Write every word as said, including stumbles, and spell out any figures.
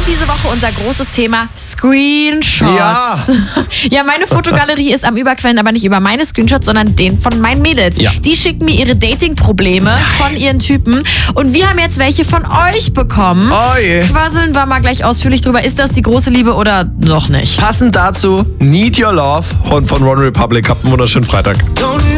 diese Woche unser großes Thema Screenshots. Ja. Ja, meine Fotogalerie ist am Überquellen, aber nicht über meine Screenshots, sondern den von meinen Mädels. Ja. Die schicken mir ihre Dating-Probleme von ihren Typen und wir haben jetzt welche von euch bekommen. Oh je. Quasseln wir mal gleich ausführlich drüber. Ist das die große Liebe oder noch nicht? Passend dazu Need Your Love von One Republic. Habt einen wunderschönen Freitag. Don't